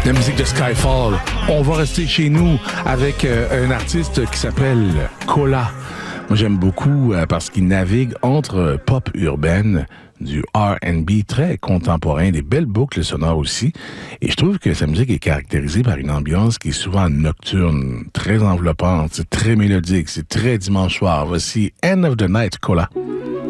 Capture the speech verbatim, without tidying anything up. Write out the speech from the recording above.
la musique de Skyfall. On va rester chez nous avec euh, un artiste qui s'appelle Cola. Moi, j'aime beaucoup euh, parce qu'il navigue entre pop urbaine, du R and B très contemporain, des belles boucles sonores aussi. Et je trouve que sa musique est caractérisée par une ambiance qui est souvent nocturne, très enveloppante, c'est très mélodique, c'est très dimanche soir. Voici End of the Night, Cola.